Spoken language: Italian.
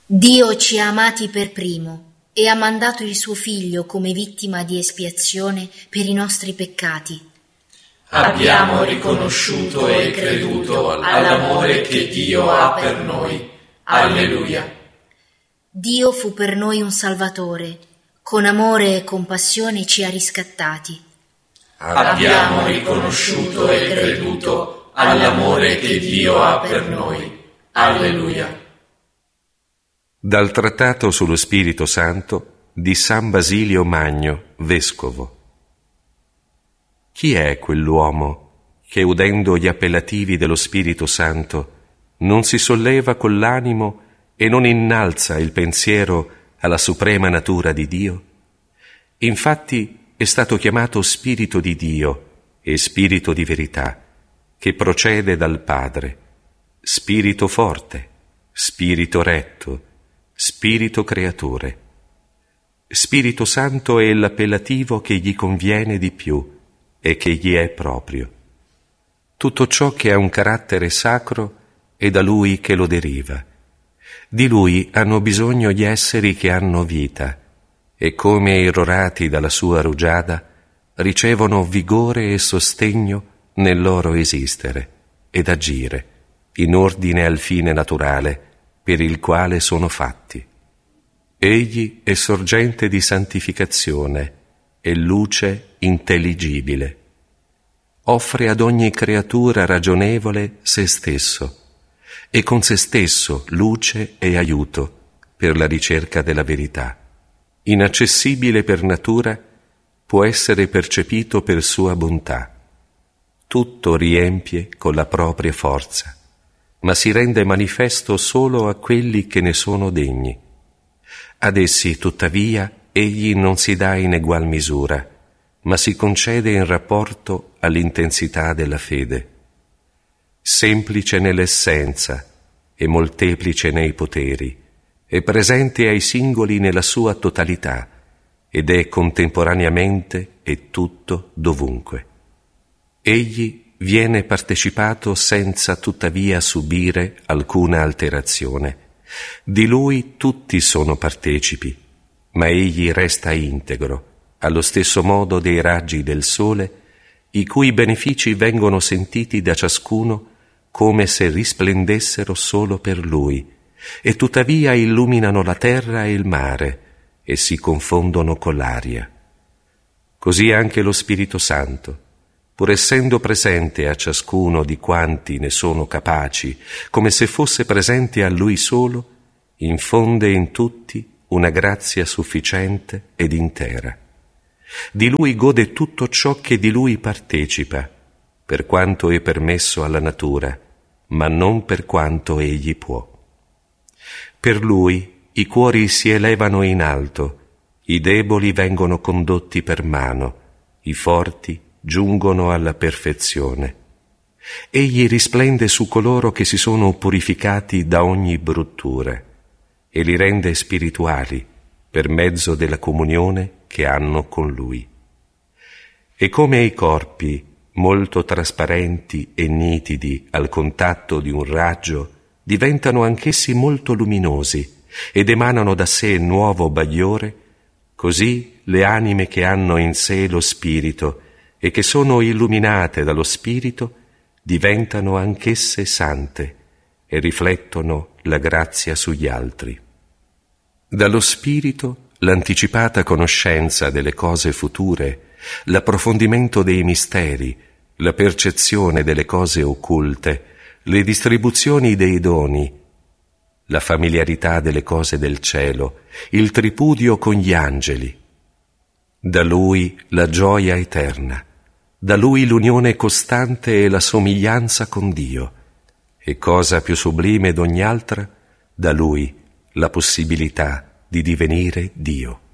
Dio ci ha amati per primo e ha mandato il suo Figlio come vittima di espiazione per i nostri peccati. Abbiamo riconosciuto e creduto all'amore che Dio ha per noi. Alleluia. Dio fu per noi un Salvatore, con amore e compassione ci ha riscattati. Abbiamo riconosciuto e creduto all'amore che Dio ha per noi. Alleluia. Dal Trattato sullo Spirito Santo di San Basilio Magno, Vescovo. Chi è quell'uomo che, udendo gli appellativi dello Spirito Santo, non si solleva con l'animo e non innalza il pensiero alla suprema natura di Dio? Infatti è stato chiamato Spirito di Dio e Spirito di verità, che procede dal Padre, Spirito forte, Spirito retto, Spirito creatore. Spirito Santo è l'appellativo che gli conviene di più e che gli è proprio. Tutto ciò che ha un carattere sacro è da Lui che lo deriva. Di Lui hanno bisogno gli esseri che hanno vita e, come irrorati dalla sua rugiada, ricevono vigore e sostegno nel loro esistere ed agire, in ordine al fine naturale per il quale sono fatti. Egli è sorgente di santificazione e luce intelligibile. Offre ad ogni creatura ragionevole se stesso e con se stesso luce e aiuto per la ricerca della verità. Inaccessibile per natura, può essere percepito per sua bontà. Tutto riempie con la propria forza, ma si rende manifesto solo a quelli che ne sono degni. Ad essi, tuttavia, egli non si dà in egual misura, ma si concede in rapporto all'intensità della fede. Semplice nell'essenza e molteplice nei poteri, è presente ai singoli nella sua totalità ed è contemporaneamente e tutto dovunque. Egli viene partecipato senza tuttavia subire alcuna alterazione. Di lui tutti sono partecipi, ma egli resta integro, allo stesso modo dei raggi del sole, i cui benefici vengono sentiti da ciascuno come se risplendessero solo per lui, e tuttavia illuminano la terra e il mare e si confondono con l'aria. Così anche lo Spirito Santo, pur essendo presente a ciascuno di quanti ne sono capaci, come se fosse presente a lui solo, infonde in tutti una grazia sufficiente ed intera. Di lui gode tutto ciò che di lui partecipa, per quanto è permesso alla natura, ma non per quanto egli può. Per lui i cuori si elevano in alto, i deboli vengono condotti per mano, i forti giungono alla perfezione. Egli risplende su coloro che si sono purificati da ogni bruttura e li rende spirituali per mezzo della comunione che hanno con lui. E come i corpi, molto trasparenti e nitidi al contatto di un raggio, diventano anch'essi molto luminosi ed emanano da sé nuovo bagliore, così le anime che hanno in sé lo Spirito e che sono illuminate dallo Spirito diventano anch'esse sante e riflettono la grazia sugli altri. Dallo Spirito l'anticipata conoscenza delle cose future, l'approfondimento dei misteri, la percezione delle cose occulte, le distribuzioni dei doni, la familiarità delle cose del cielo, il tripudio con gli angeli. Da Lui la gioia eterna, da Lui l'unione costante e la somiglianza con Dio, e cosa più sublime d'ogni altra, da Lui la possibilità di divenire Dio.